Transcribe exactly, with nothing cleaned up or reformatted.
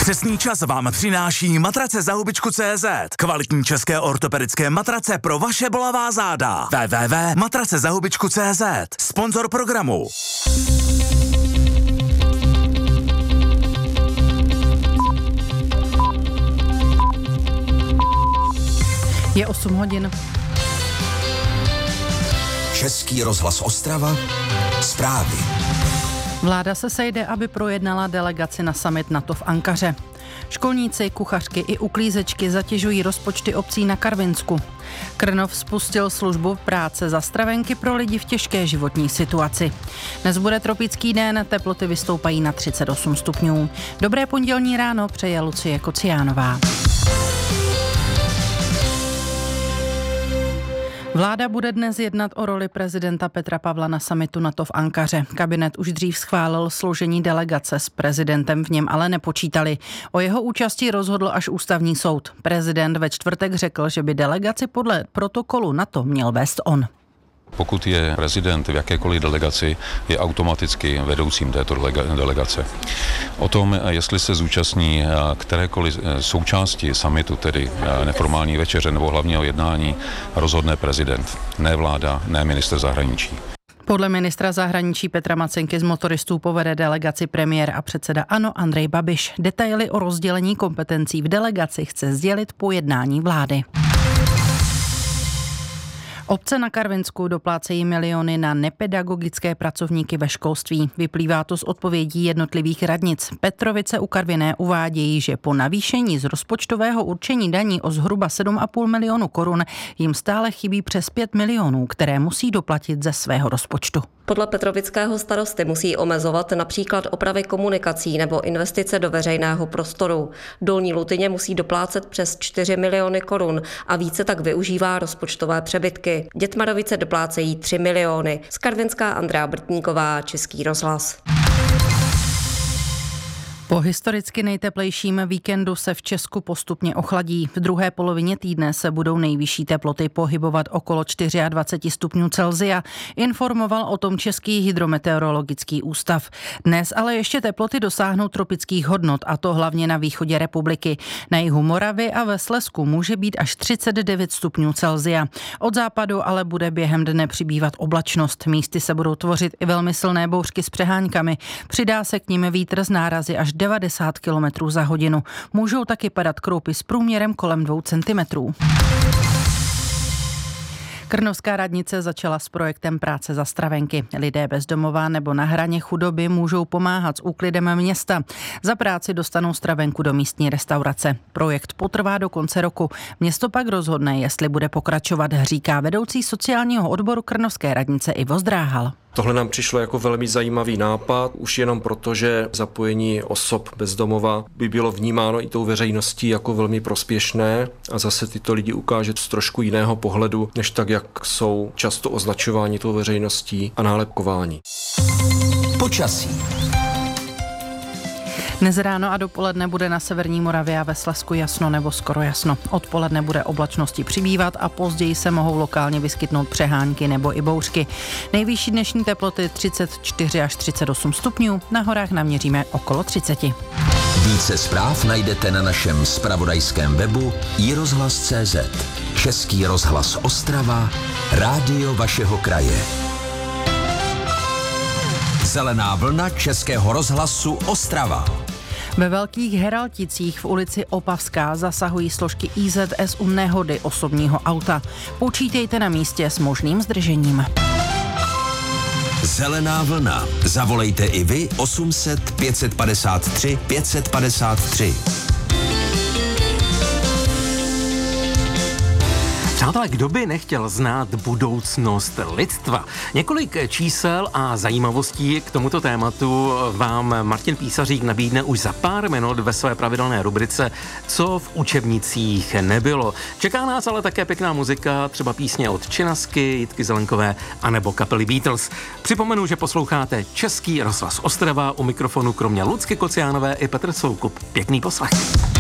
Přesný čas vám přináší matrace za hubičku tečka cé zet. Kvalitní české ortopedické matrace pro vaše bolavá záda. w w w tečka matrace za hubičku tečka cé zet. Sponzor programu. Je osm hodin. Český rozhlas Ostrava. Zprávy. Vláda se sejde, aby projednala delegaci na summit NATO v Ankaře. Školníci, kuchařky i uklízečky zatěžují rozpočty obcí na Karvinsku. Krnov spustil službu práce za stravenky pro lidi v těžké životní situaci. Dnes bude tropický den, teploty vystoupají na třicet osm stupňů. Dobré pondělní ráno přeje Lucie Kociánová. Vláda bude dnes jednat o roli prezidenta Petra Pavla na summitu NATO v Ankaře. Kabinet už dřív schválil složení delegace, s prezidentem v něm ale nepočítali. O jeho účasti rozhodl až ústavní soud. Prezident ve čtvrtek řekl, že by delegaci podle protokolu NATO měl vést on. Pokud je prezident v jakékoliv delegaci, je automaticky vedoucím této delegace. O tom, jestli se zúčastní kterékoliv součásti summitu, tedy neformální večeře nebo hlavního jednání, rozhodne prezident, ne vláda, ne ministr zahraničí. Podle ministra zahraničí Petra Macenky z motoristů povede delegaci premiér a předseda ANO Andrej Babiš. Detaily o rozdělení kompetencí v delegaci chce sdělit po jednání vlády. Obce na Karvinsku doplácejí miliony na nepedagogické pracovníky ve školství. Vyplývá to z odpovědí jednotlivých radnic. Petrovice u Karviné uvádějí, že po navýšení z rozpočtového určení daní o zhruba sedm a půl milionu korun jim stále chybí přes pět milionů, které musí doplatit ze svého rozpočtu. Podle petrovického starosty musí omezovat například opravy komunikací nebo investice do veřejného prostoru. Dolní Lutyně musí doplácet přes čtyři miliony korun a více tak využívá rozpočtové přebytky. Dětmarovice doplácejí tři miliony. Z Karvinská Andrea Brtníková, Český rozhlas. Po historicky nejteplejším víkendu se v Česku postupně ochladí. V druhé polovině týdne se budou nejvyšší teploty pohybovat okolo dvacet čtyři stupňů Celsia, informoval o tom Český hydrometeorologický ústav. Dnes ale ještě teploty dosáhnou tropických hodnot, a to hlavně na východě republiky. Na jihu Moravy a ve Slezsku může být až třicet devět stupňů Celsia. Od západu ale bude během dne přibývat oblačnost. Místy se budou tvořit i velmi silné bouřky s přeháňkami. Přidá se k nim vítr z nárazy až devadesát kilometrů za hodinu. Můžou taky padat kroupy s průměrem kolem dvou centimetrů. Krnovská radnice začala s projektem práce za stravenky. Lidé bezdomová nebo na hraně chudoby můžou pomáhat s úklidem města. Za práci dostanou stravenku do místní restaurace. Projekt potrvá do konce roku. Město pak rozhodne, jestli bude pokračovat, říká vedoucí sociálního odboru Krnovské radnice Ivo Zdráhal. Tohle nám přišlo jako velmi zajímavý nápad, už jenom proto, že zapojení osob bezdomova by bylo vnímáno i tou veřejností jako velmi prospěšné a zase tyto lidi ukáže z trošku jiného pohledu, než tak, jak jsou často označováni tou veřejností a nálepkováni. Počasí. Dnes ráno a dopoledne bude na severní Moravě a ve Slezsku jasno nebo skoro jasno. Odpoledne bude oblačnosti přibývat a později se mohou lokálně vyskytnout přehánky nebo i bouřky. Nejvyšší dnešní teploty třicet čtyři až třicet osm stupňů, na horách naměříme okolo třicet. Více zpráv najdete na našem zpravodajském webu i rozhlas tečka cé zet. Český rozhlas Ostrava, rádio vašeho kraje. Zelená vlna Českého rozhlasu Ostrava. Ve Velkých Heralticích v ulici Opavská zasahují složky í zet es u nehody osobního auta. Počítejte na místě s možným zdržením. Zelená vlna. Zavolejte i vy osm set pět set padesát tři pět set padesát tři. Přátelé, kdo by nechtěl znát budoucnost lidstva? Několik čísel a zajímavostí k tomuto tématu vám Martin Písařík nabídne už za pár minut ve své pravidelné rubrice Co v učebnicích nebylo. Čeká nás ale také pěkná muzika, třeba písně od Činasky, Jitky Zelenkové anebo kapely Beatles. Připomenu, že posloucháte Český rozhlas Ostrava, u mikrofonu kromě Lucky Kociánové i Petr Soukup. Pěkný poslech.